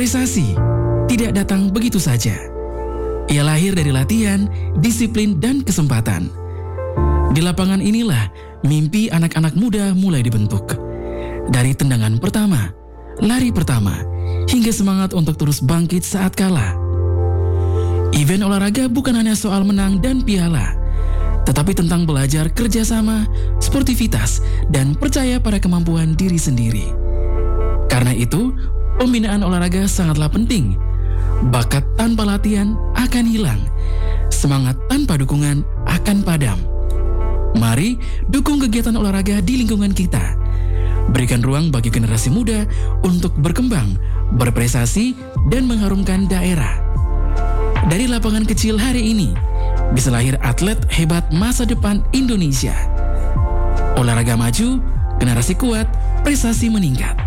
Prestasi tidak datang begitu saja. Ia lahir dari latihan, disiplin, dan kesempatan. Di lapangan inilah mimpi anak-anak muda mulai dibentuk. Dari tendangan pertama, lari pertama, hingga semangat untuk terus bangkit saat kalah. Event olahraga bukan hanya soal menang dan piala, tetapi tentang belajar kerjasama, sportivitas, dan percaya pada kemampuan diri sendiri. Karena itu, pembinaan olahraga sangatlah penting. Bakat tanpa latihan akan hilang. Semangat tanpa dukungan akan padam. Mari dukung kegiatan olahraga di lingkungan kita. Berikan ruang bagi generasi muda untuk berkembang, berprestasi, dan mengharumkan daerah. Dari lapangan kecil hari ini, bisa lahir atlet hebat masa depan Indonesia. Olahraga maju, generasi kuat, prestasi meningkat.